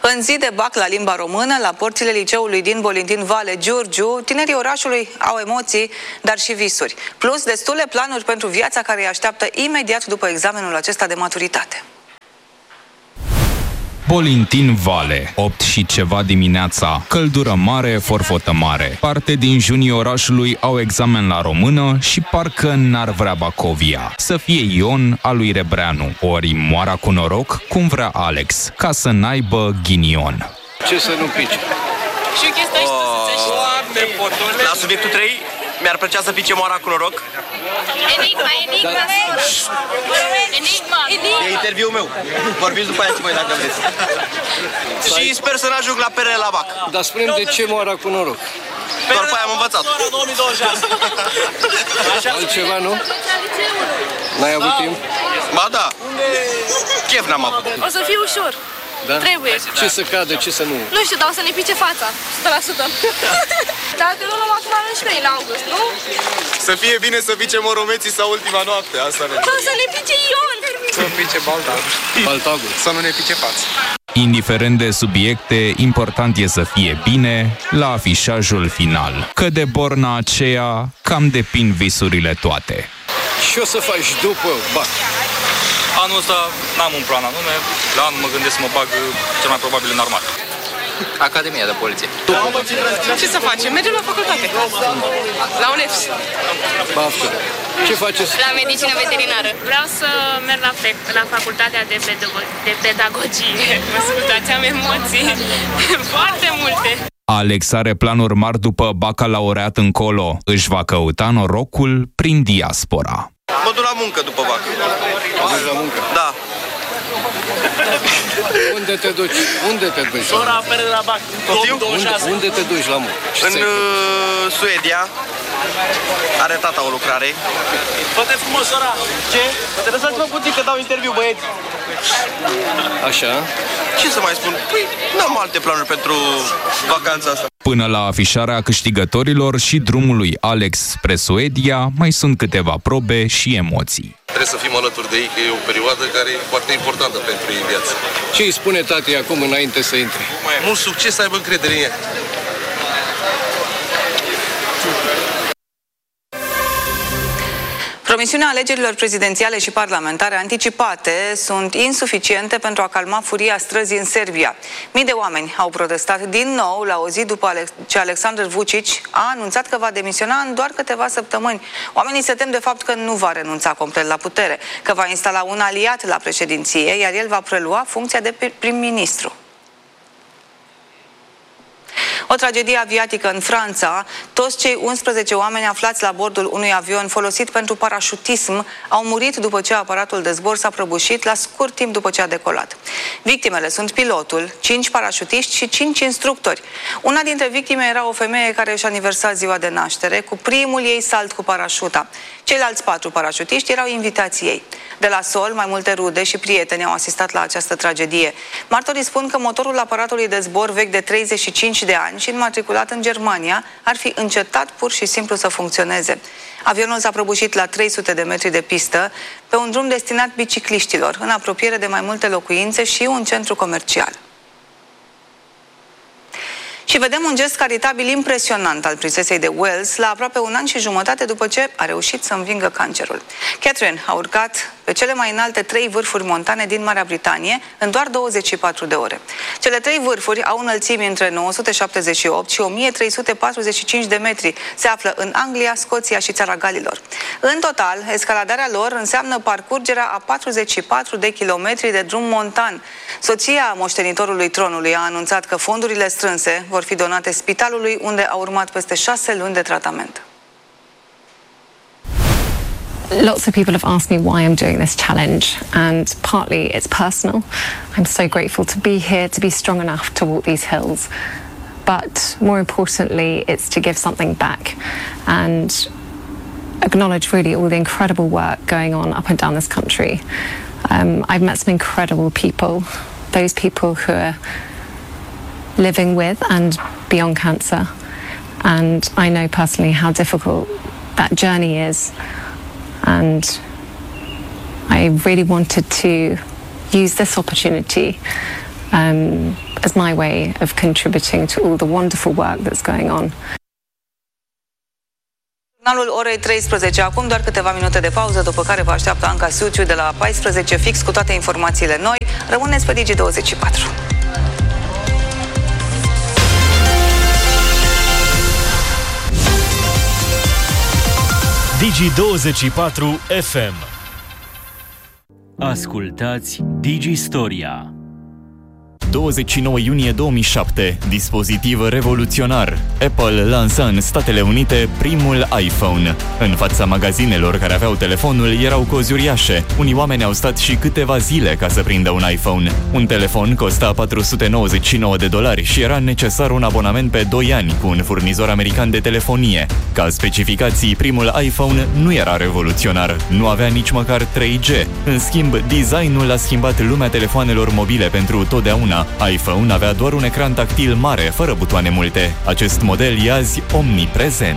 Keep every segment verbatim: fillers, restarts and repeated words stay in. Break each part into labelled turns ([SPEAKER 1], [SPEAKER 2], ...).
[SPEAKER 1] În zi de bac la limba română, la porțile liceului din Bolintin Vale, Giurgiu, tinerii orașului au emoții, dar și visuri. Plus, destule planuri pentru viața care îi așteaptă imediat după examenul acesta de maturitate.
[SPEAKER 2] Bolintin Vale, opt și ceva dimineața, căldură mare, forfotă mare. Parte din junii orașului au examen la română și parcă n-ar vrea Bacovia. Să fie Ion al lui Rebreanu, ori moara cu noroc, cum vrea Alex, ca să n-aibă ghinion.
[SPEAKER 3] Ce să nu pice?
[SPEAKER 4] Și chestia asta,
[SPEAKER 5] la subiectul trei, mi-ar plăcea să pice moara cu noroc.
[SPEAKER 4] Enigma, enigma, enigma, enigma.
[SPEAKER 5] E interviul meu. Vorbiți după aia și voi dacă vreți. Și sper să n-ajung la pere la bac.
[SPEAKER 3] Dar spune-mi de ce moara cu noroc?
[SPEAKER 5] Doar pe aia am învățat.
[SPEAKER 3] Altceva, nu? N-ai avut timp?
[SPEAKER 5] Ba da. Chef n-am avut.
[SPEAKER 4] O să fie ușor.
[SPEAKER 3] Da?
[SPEAKER 4] Trebuie.
[SPEAKER 3] Ce să cadă, ce să nu?
[SPEAKER 4] Nu știu, dar o să ne pice fața. o sută la sută. Dacă nu luăm acum în unsprezece în august, nu?
[SPEAKER 5] Să fie bine să pice moromeții sau ultima noapte. Asta ne
[SPEAKER 4] O să ne pice Ion.
[SPEAKER 5] Să pice baltagul.
[SPEAKER 3] Baltagul.
[SPEAKER 5] Să nu ne pice fața.
[SPEAKER 2] Indiferent de subiecte, important e să fie bine la afișajul final. Că de borna aceea cam depind visurile toate.
[SPEAKER 3] Ce o să faci după bac?
[SPEAKER 6] Anul ăsta n-am un plan anume, la anul mă gândesc să mă bag cel mai probabil în armată.
[SPEAKER 5] Academia de poliție.
[SPEAKER 4] Ce să facem? Mergem la facultate. La U N E F S.
[SPEAKER 3] Baftă. Ce faceți?
[SPEAKER 4] La medicină veterinară.
[SPEAKER 7] Vreau să merg la, pe, la facultatea de, pedago- de pedagogie. Mă scuzați, am emoții foarte multe.
[SPEAKER 2] Alex are planuri mari după bacalaureat încolo. Își va căuta norocul prin diaspora.
[SPEAKER 5] Mă duc la muncă după bac.
[SPEAKER 3] Mă duci la muncă?
[SPEAKER 5] Da.
[SPEAKER 3] Unde te duci? Unde te duci?
[SPEAKER 5] Ora apere la bac.
[SPEAKER 3] Unde, unde te duci la muncă?
[SPEAKER 5] În uh, Suedia. Are tata o lucrare. Fă-te frumos, ora! Ce? Te lăsați-mă puțin că dau interviu, băieți.
[SPEAKER 3] Așa?
[SPEAKER 5] Ce să mai spun? Păi, n-am alte planuri pentru vacanța asta.
[SPEAKER 2] Până la afișarea câștigătorilor și drumul lui Alex spre Suedia, mai sunt câteva probe și emoții.
[SPEAKER 8] Trebuie să fim alături de ei, că e o perioadă care e foarte importantă pentru ei în viață.
[SPEAKER 3] Ce îi spune tati acum înainte să intre?
[SPEAKER 8] Mult succes, să aibă încredere în ea.
[SPEAKER 1] Promisiunea alegerilor prezidențiale și parlamentare anticipate sunt insuficiente pentru a calma furia străzii în Serbia. Mii de oameni au protestat din nou la o zi după ce Aleksandar Vučić a anunțat că va demisiona în doar câteva săptămâni. Oamenii se tem de fapt că nu va renunța complet la putere, că va instala un aliat la președinție, iar el va prelua funcția de prim-ministru. O tragedie aviatică în Franța. Toți cei unsprezece oameni aflați la bordul unui avion folosit pentru parașutism au murit după ce aparatul de zbor s-a prăbușit la scurt timp după ce a decolat. Victimele sunt pilotul, cinci parașutiști și cinci instructori. Una dintre victime era o femeie care își aniversa ziua de naștere cu primul ei salt cu parașuta. Ceilalți patru parașutiști erau invitații ei. De la sol, mai multe rude și prieteni au asistat la această tragedie. Martorii spun că motorul aparatului de zbor vechi de treizeci și cinci de ani și înmatriculat în Germania ar fi încetat pur și simplu să funcționeze. Avionul s-a prăbușit la trei sute de metri de pistă pe un drum destinat bicicliștilor, în apropiere de mai multe locuințe și un centru comercial. Și vedem un gest caritabil impresionant al prințesei de Wales la aproape un an și jumătate după ce a reușit să învingă cancerul. Catherine a urcat pe cele mai înalte trei vârfuri montane din Marea Britanie în doar douăzeci și patru de ore. Cele trei vârfuri au înălțimi între nouă sute șaptezeci și opt și o mie trei sute patruzeci și cinci de metri. Se află în Anglia, Scoția și Țara Galilor. În total, escaladarea lor înseamnă parcurgerea a patruzeci și patru de kilometri de drum montan. Soția moștenitorului tronului a anunțat că fondurile strânse vor fi donate spitalului, unde a urmat peste șase luni de tratament.
[SPEAKER 9] Lots of people have asked me why I'm doing this challenge, and partly it's personal. I'm so grateful to be here, to be strong enough to walk these hills. But more importantly, it's to give something back and acknowledge really all the incredible work going on up and down this country. Um, I've met some incredible people, those people who are living with and beyond cancer, and I know personally how difficult that journey is, and I really wanted to use this opportunity um, as my way of contributing to all the wonderful work that's going on.
[SPEAKER 1] Jurnalul orei treisprezece, acum doar câteva minute de pauză, după care vă așteaptă Anca Suciu de la paisprezece fix cu toate informațiile noi. Rămâneți pe Digi douăzeci și patru.
[SPEAKER 10] Digi douăzeci și patru F M. Ascultați Digi Storia.
[SPEAKER 11] douăzeci și nouă iunie două mii șapte, dispozitiv revoluționar. Apple lansa în Statele Unite primul iPhone. În fața magazinelor care aveau telefonul erau cozi uriașe. Unii oameni au stat și câteva zile ca să prindă un iPhone. Un telefon costa patru sute nouăzeci și nouă de dolari și era necesar un abonament pe doi ani cu un furnizor american de telefonie. Ca specificații, primul iPhone nu era revoluționar, nu avea nici măcar trei G. În schimb, designul a schimbat lumea telefoanelor mobile pentru totdeauna. iPhone avea doar un ecran tactil mare, fără butoane multe. Acest model e azi omniprezent.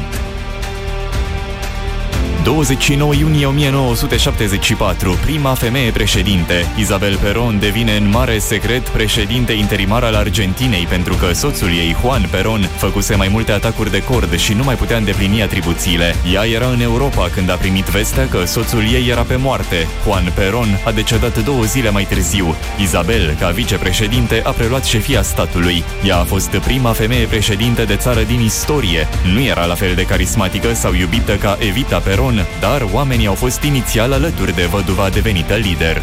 [SPEAKER 11] douăzeci și nouă iunie o mie nouă sute șaptezeci și patru, prima femeie președinte. Isabel Perón devine în mare secret președinte interimar al Argentinei pentru că soțul ei, Juan Perón, făcuse mai multe atacuri de cord și nu mai putea îndeplini atribuțiile. Ea era în Europa când a primit vestea că soțul ei era pe moarte. Juan Perón a decedat două zile mai târziu. Isabel, ca vicepreședinte, a preluat șefia statului. Ea a fost prima femeie președinte de țară din istorie. Nu era la fel de carismatică sau iubită ca Evita Perón, dar oamenii au fost inițial alături de văduva devenită lider.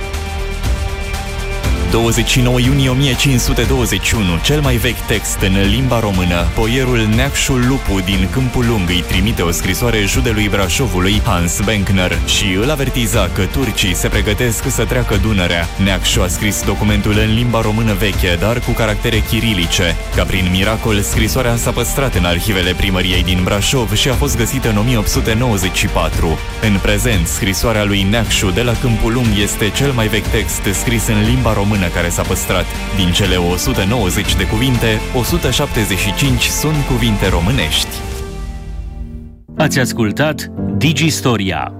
[SPEAKER 11] douăzeci și nouă iunie o mie cinci sute douăzeci și unu, cel mai vechi text în limba română, poierul Neacșul Lupu din Câmpul Lung îi trimite o scrisoare judelui Brașovului, Hans Benkner, și îl avertiza că turcii se pregătesc să treacă Dunărea. Neacșu a scris documentul în limba română veche, dar cu caractere chirilice. Ca prin miracol, scrisoarea s-a păstrat în arhivele primăriei din Brașov și a fost găsită în o mie opt sute nouăzeci și patru. În prezent, scrisoarea lui Neacșu de la Câmpul Lung este cel mai vechi text scris în limba română care s-a păstrat. Din cele o sută nouăzeci de cuvinte, o sută șaptezeci și cinci sunt cuvinte românești.
[SPEAKER 10] Ați ascultat Digi Storia.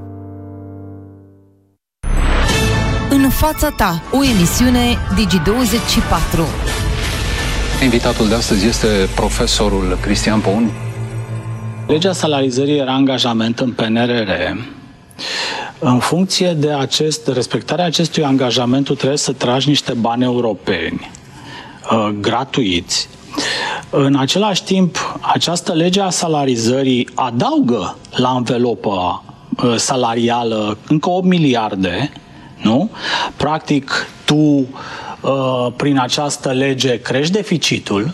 [SPEAKER 12] În fața ta, o emisiune Digi douăzeci și patru.
[SPEAKER 13] Invitatul de astăzi este profesorul Cristian Poun.
[SPEAKER 14] Legea salarizării era angajament în P N R R. În funcție de acest, respectarea acestui angajament, tu trebuie să tragi niște bani europeni uh, gratuiți. În același timp, această lege a salarizării adaugă la învelopa uh, salarială încă opt miliarde, nu? Practic, tu, uh, prin această lege, crești deficitul.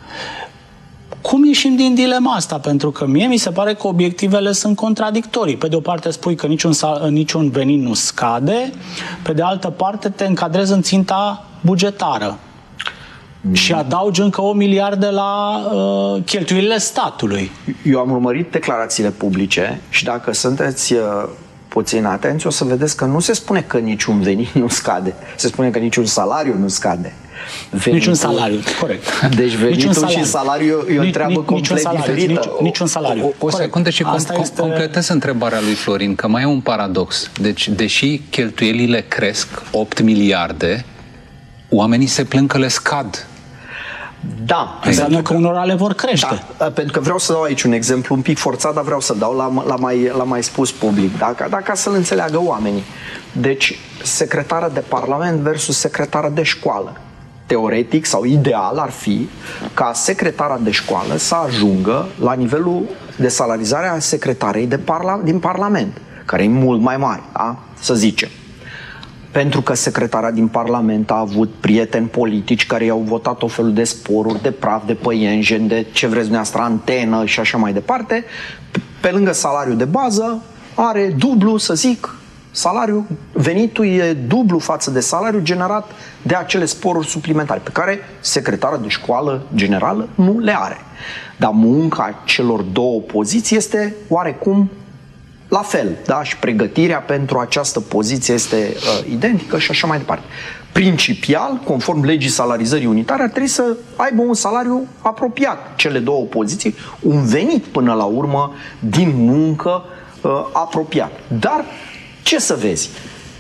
[SPEAKER 14] Cum ieșim din dilema asta? Pentru că mie mi se pare că obiectivele sunt contradictorii. Pe de o parte spui că niciun, niciun venit nu scade, pe de altă parte te încadrezi în ținta bugetară. Mm. Și adaugi încă o miliarde la uh, cheltuielile statului.
[SPEAKER 15] Eu am urmărit declarațiile publice și dacă sunteți uh, puțin atenți, o să vedeți că nu se spune că niciun venit nu scade. Se spune că niciun salariu nu scade. Venitul,
[SPEAKER 14] niciun salariu, corect.
[SPEAKER 15] Deci venitul salariu. Și salariul e o treabă Nic, complet salariu, diferită.
[SPEAKER 14] Nici, niciun salariu.
[SPEAKER 13] O, o secundă și com, este... completez întrebarea lui Florin, că mai e un paradox. Deci, deși cheltuielile cresc opt miliarde, oamenii se plâng că le scad.
[SPEAKER 15] Da.
[SPEAKER 14] Înseamnă că unora le vor crește.
[SPEAKER 15] Da, pentru că vreau să dau aici un exemplu un pic forțat, dar vreau să dau la, la, mai, la mai spus public, dacă, dacă să-l înțeleagă oamenii. Deci, secretară de parlament versus secretară de școală. Teoretic sau ideal ar fi ca secretara de școală să ajungă la nivelul de salarizare a secretarei de parla- din Parlament, care e mult mai mare, da? Să zicem. Pentru că secretara din Parlament a avut prieteni politici care i-au votat o felul de sporuri, de praf, de păienjen, de ce vreți dumneavoastră, antenă și așa mai departe, pe lângă salariul de bază, are dublu, să zic, salariul, venitul e dublu față de salariul generat de acele sporuri suplimentare, pe care secretarul de școală generală nu le are. Dar munca celor două poziții este oarecum la fel, da? Și pregătirea pentru această poziție este uh, identică și așa mai departe. Principial, conform legii salarizării unitare, ar trebui să aibă un salariu apropiat cele două poziții, un venit până la urmă din muncă uh, apropiat. Dar ce să vezi?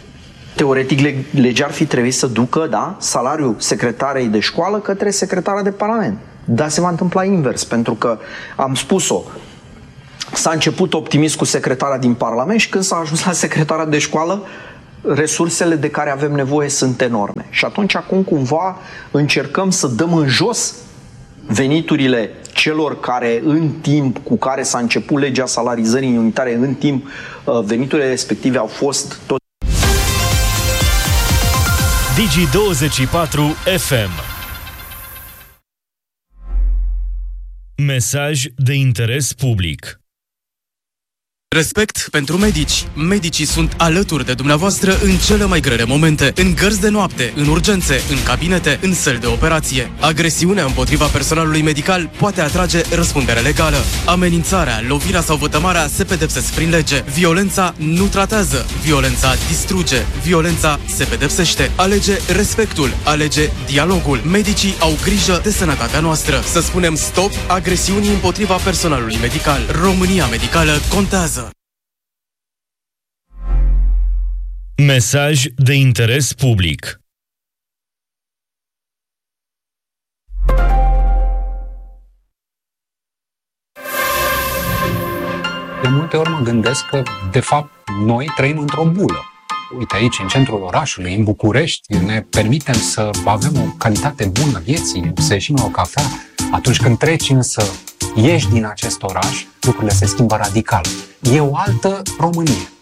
[SPEAKER 15] Teoretic, legea ar fi trebuit să ducă, da, salariul secretarei de școală către secretara de Parlament. Dar se va întâmpla invers, pentru că, am spus-o, s-a început optimist cu secretara din Parlament și când s-a ajuns la secretara de școală, resursele de care avem nevoie sunt enorme. Și atunci acum cumva încercăm să dăm în jos veniturile celor care în timp cu care s-a început legea salarizării unitare, în timp veniturile respective au fost tot.
[SPEAKER 10] Digi douăzeci și patru F M. Mesaj de interes public.
[SPEAKER 16] Respect pentru medici. Medicii sunt alături de dumneavoastră în cele mai grele momente, în gărzi de noapte, în urgențe, în cabinete, în săli de operație. Agresiunea împotriva personalului medical poate atrage răspundere legală. Amenințarea, lovirea sau vătămarea se pedepsesc prin lege. Violența nu tratează, violența distruge, violența se pedepsește. Alege respectul, alege dialogul. Medicii au grijă de sănătatea noastră. Să spunem stop agresiunii împotriva personalului medical. România medicală contează.
[SPEAKER 10] Mesaj de interes public.
[SPEAKER 13] De multe ori mă gândesc că, de fapt, noi trăim într-o bulă. Uite, aici, în centrul orașului, în București, ne permitem să avem o calitate bună a vieții, să ieșim la o cafea. Atunci când treci însă, ieși din acest oraș, lucrurile se schimbă radical. E o altă Românie.